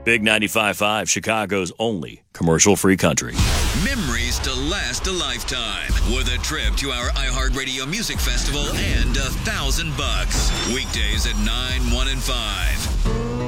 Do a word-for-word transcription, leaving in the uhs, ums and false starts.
Big ninety-five point five, Chicago's only commercial-free country. Memories to last a lifetime with a trip to our iHeartRadio Music Festival and a thousand bucks. Weekdays at nine, one, and five.